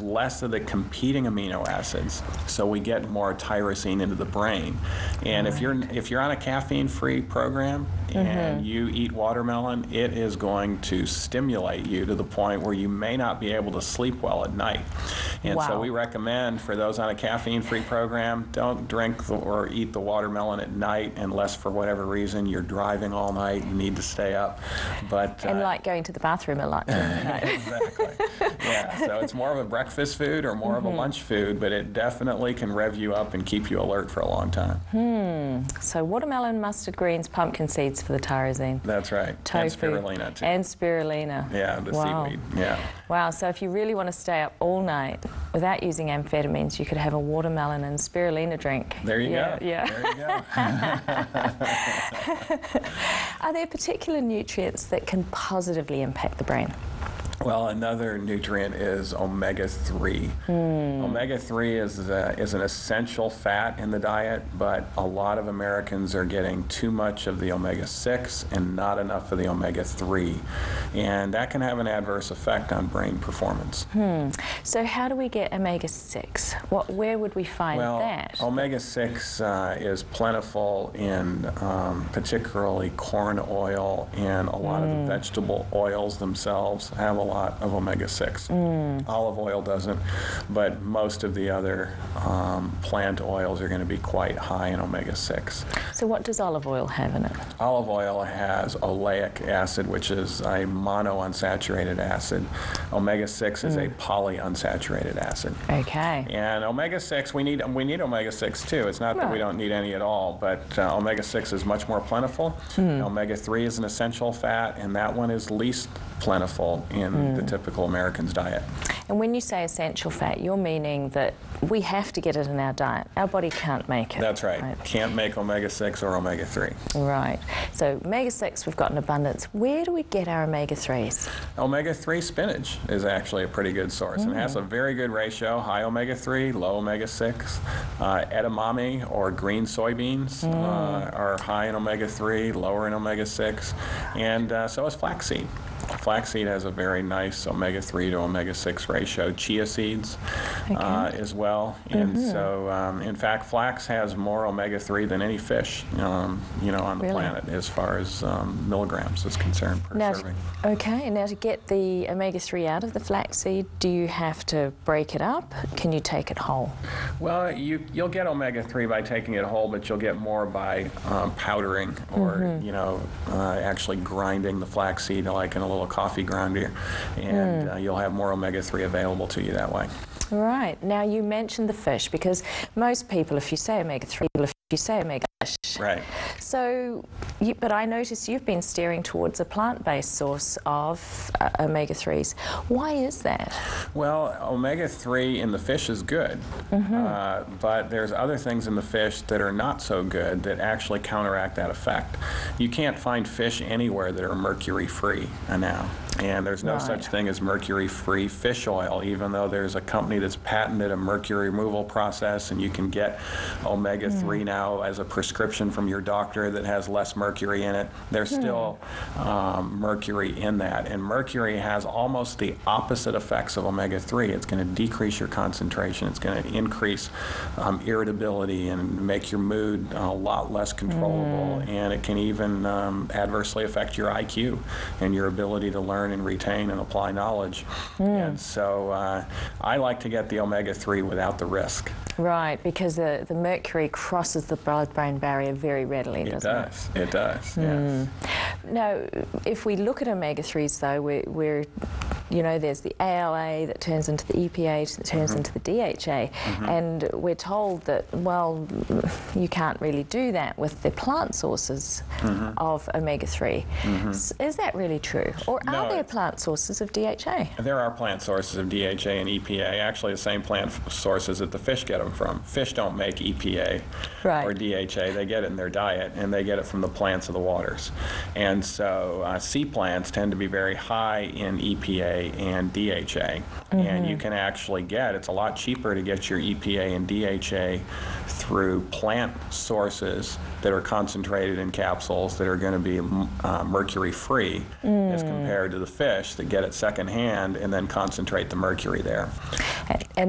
less of the competing amino acids, so we get more tyrosine into the brain. And if you're on a caffeine-free program and you eat watermelon, it is going to stimulate you to the point where you may not be able to sleep well at night. And so we recommend for those on a caffeine-free program, don't drink or eat the watermelon at night unless for whatever reason you're driving all night and need to stay up. But and like going to the bathroom a lot during the night. Exactly. Yeah, so it's more of a breakfast food or more of a lunch food, but it definitely can rev you up and keep you alert for a long time. So watermelon, mustard greens, pumpkin seeds for the tyrosine. That's right. Tofu. And spirulina, too. And spirulina. Yeah, the seaweed. Yeah. Wow, so if you really want to stay up all night without using amphetamines, you could have a watermelon and spirulina drink. There you go. Yeah. There you go. Are there particular nutrients that can positively impact the brain? Well, another nutrient is omega-3. Omega-3 is an essential fat in the diet, but a lot of Americans are getting too much of the omega-6 and not enough of the omega-3. And that can have an adverse effect on brain performance. So how do we get omega-6? Where would we find that? Well, omega-6 is plentiful in particularly corn oil, and a lot of the vegetable oils themselves have a lot of omega-6. Olive oil doesn't, but most of the other plant oils are going to be quite high in omega-6. So what does olive oil have in it? Olive oil has oleic acid, which is a monounsaturated acid. Omega-6 is a polyunsaturated acid. Okay. And omega-6, we need omega-6 too. It's not that we don't need any at all, but omega-6 is much more plentiful. Omega-3 is an essential fat, and that one is least plentiful in the typical American's diet. And when you say essential fat, you're meaning that we have to get it in our diet. Our body can't make it. That's right. Can't make omega-6 or omega-3. Right. So omega-6 we've got in abundance. Where do we get our omega-3s? Omega-3 spinach is actually a pretty good source. And it has a very good ratio, high omega-3, low omega-6. Edamame or green soybeans are high in omega-3, lower in omega-6. And so is flaxseed. Flaxseed has a very nice omega-3 to omega-6 ratio. Chia seeds as well. And so, in fact, flax has more omega-3 than any fish, on the planet as far as milligrams is concerned per serving. Okay. Now, to get the omega-3 out of the flaxseed, do you have to break it up? Can you take it whole? Well, you'll get omega-3 by taking it whole, but you'll get more by powdering or, actually grinding the flaxseed like in a little coffee grinder, and you'll have more omega-3 available to you that way. Right. Now, you mentioned the fish, because most people, if you say omega-3, if you say omega-fish. Right. So, but I notice you've been steering towards a plant-based source of omega-3s. Why is that? Well, omega-3 in the fish is good, but there's other things in the fish that are not so good that actually counteract that effect. You can't find fish anywhere that are mercury-free now, and there's no such thing as mercury-free fish oil, even though there's a company that's patented a mercury removal process, and you can get omega-3 now as a prescription from your doctor that has less mercury in it. There's still mercury in that, and mercury has almost the opposite effects of omega-3. It's going to decrease your concentration. It's going to increase irritability and make your mood a lot less controllable, and it can even adversely affect your IQ and your ability to learn and retain and apply knowledge. And so I like to get the omega-3 without the risk. Right, because the mercury crosses the blood-brain barrier very readily, doesn't it? It does, yes. Now, if we look at omega-3s, though, we're there's the ALA that turns into the EPA that turns into the DHA, and we're told that, well, you can't really do that with the plant sources of omega-3. Is that really true? Or are there plant sources of DHA? There are plant sources of DHA and EPA, actually the same plant sources that the fish get them from. Fish don't make EPA or DHA. They get it in their diet, and they get it from the plants of the waters. And so sea plants tend to be very high in EPA EPA and DHA. And you can actually it's a lot cheaper to get your EPA and DHA through plant sources that are concentrated in capsules that are going to be mercury-free as compared to the fish that get it secondhand and then concentrate the mercury there.